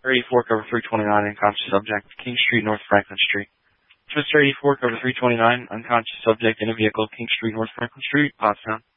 84 cover 329, unconscious subject, King Street, North Franklin Street. Mr. 84 cover 329, unconscious subject in a vehicle, King Street, North Franklin Street, Pottstown.